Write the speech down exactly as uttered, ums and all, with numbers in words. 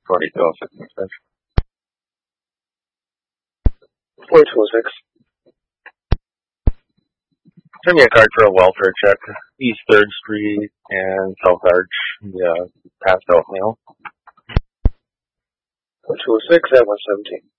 forty-two oh six. forty-two oh six. Turn me a card for a welfare check. East third Street and South Arch. Yeah, passed out mail. forty-two oh six at one seventeen.